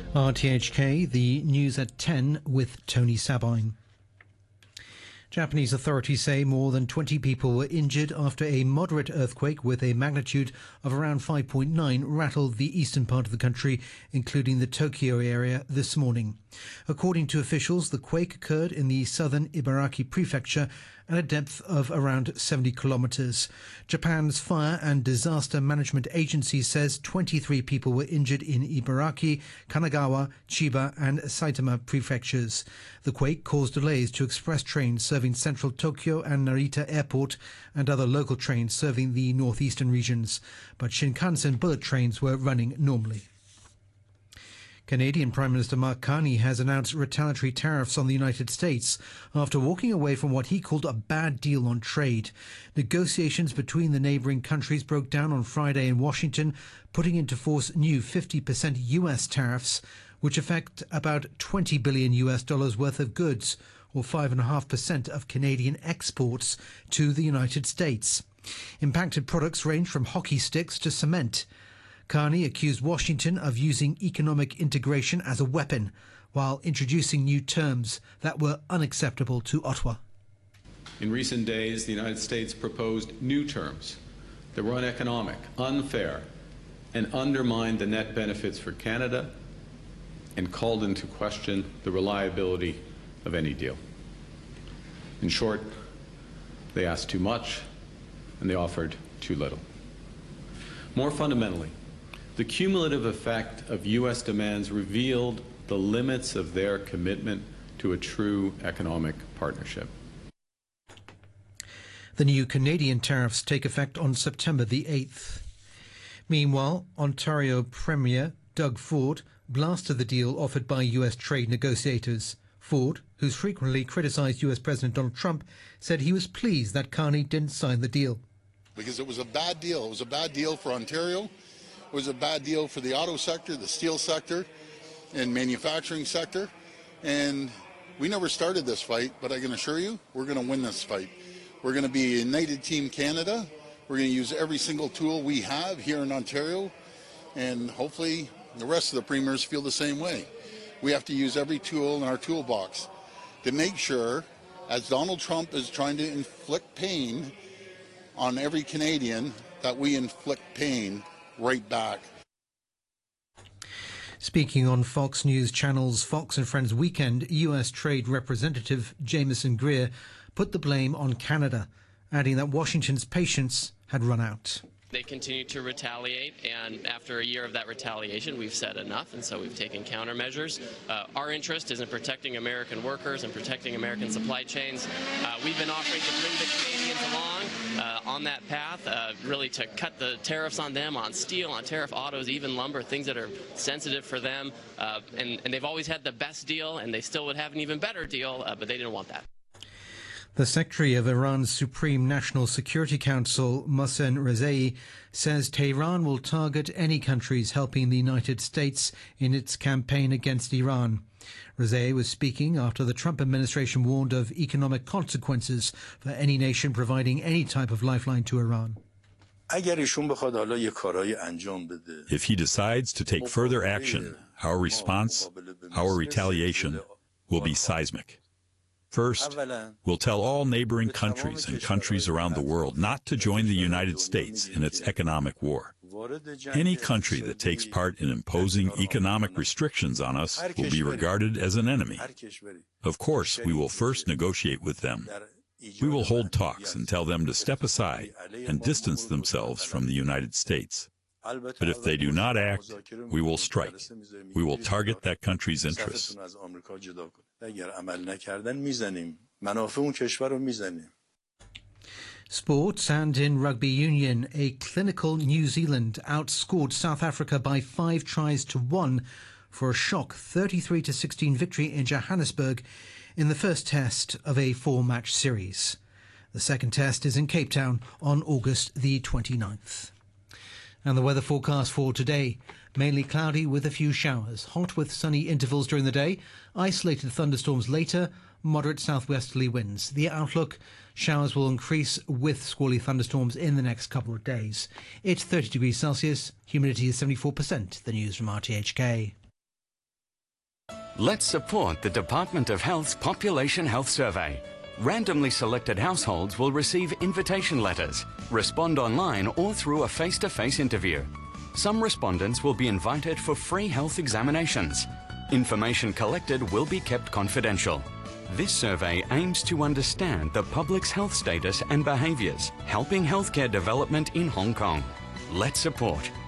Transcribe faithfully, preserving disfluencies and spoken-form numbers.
R T H K, the news at ten with Tony Sabine. Japanese authorities say more than twenty people were injured after a moderate earthquake with a magnitude of around five point nine rattled the eastern part of the country, including the Tokyo area, this morning. According to officials, the quake occurred in the southern Ibaraki prefecture at a depth of around seventy kilometers. Japan's Fire and Disaster Management Agency says twenty-three people were injured in Ibaraki, Kanagawa, Chiba and Saitama prefectures. The quake caused delays to express trains serving central Tokyo and Narita Airport and other local trains serving the northeastern regions, but Shinkansen bullet trains were running normally. Canadian Prime Minister Mark Carney has announced retaliatory tariffs on the United States after walking away from what he called a bad deal on trade. Negotiations between the neighbouring countries broke down on Friday in Washington, putting into force new fifty percent U S tariffs, which affect about twenty billion U S dollars worth of goods, or five point five percent of Canadian exports to the United States. Impacted products range from hockey sticks to cement. Carney accused Washington of using economic integration as a weapon, while introducing new terms that were unacceptable to Ottawa. In recent days, the United States proposed new terms that were uneconomic, unfair, and undermined the net benefits for Canada and called into question the reliability of any deal. In short, they asked too much and they offered too little. More fundamentally, the cumulative effect of U S demands revealed the limits of their commitment to a true economic partnership. The new Canadian tariffs take effect on September the eighth. Meanwhile, Ontario Premier Doug Ford blasted the deal offered by U S trade negotiators. Ford, who's frequently criticised U S President Donald Trump, said he was pleased that Carney didn't sign the deal. Because it was a bad deal. It was a bad deal for Ontario. It was a bad deal for the auto sector, the steel sector, and manufacturing sector. And we never started this fight, but I can assure you, we're going to win this fight. We're going to be a United Team Canada. We're going to use every single tool we have here in Ontario, and hopefully the rest of the premiers feel the same way. We have to use every tool in our toolbox to make sure, as Donald Trump is trying to inflict pain on every Canadian, that we inflict pain right back. Speaking on Fox News Channel's Fox and Friends Weekend, U S Trade Representative Jameson Greer put the blame on Canada, adding that Washington's patience had run out. They continue to retaliate, and after a year of that retaliation, we've said enough, and so we've taken countermeasures. Uh, our interest is in protecting American workers and protecting American supply chains. Uh, we've been offering to bring the Canadians along uh, on that path, uh, really to cut the tariffs on them, on steel, on tariff autos, even lumber, things that are sensitive for them. Uh, and, and they've always had the best deal, and they still would have an even better deal, uh, but they didn't want that. The Secretary of Iran's Supreme National Security Council, Mohsen Rezai, says Tehran will target any countries helping the United States in its campaign against Iran. Rezai was speaking after the Trump administration warned of economic consequences for any nation providing any type of lifeline to Iran. If he decides to take further action, our response, our retaliation, will be seismic. First, we'll tell all neighboring countries and countries around the world not to join the United States in its economic war. Any country that takes part in imposing economic restrictions on us will be regarded as an enemy. Of course, we will first negotiate with them. We will hold talks and tell them to step aside and distance themselves from the United States. But if they do not act, we will strike. We will target that country's interests. Sports, and in rugby union, a clinical New Zealand outscored South Africa by five tries to one for a shock thirty-three to sixteen victory in Johannesburg in the first test of a four-match series. The second test is in Cape Town on August the twenty-ninth. And the weather forecast for today: mainly cloudy with a few showers, hot with sunny intervals during the day, isolated thunderstorms later, moderate southwesterly winds. The outlook: showers will increase with squally thunderstorms in the next couple of days. It's thirty degrees Celsius, humidity is seventy-four percent. The news from R T H K. Let's support the Department of Health's Population Health Survey. Randomly selected households will receive invitation letters, respond online or through a face-to-face interview. Some respondents will be invited for free health examinations. Information collected will be kept confidential. This survey aims to understand the public's health status and behaviours, helping healthcare development in Hong Kong. Let's support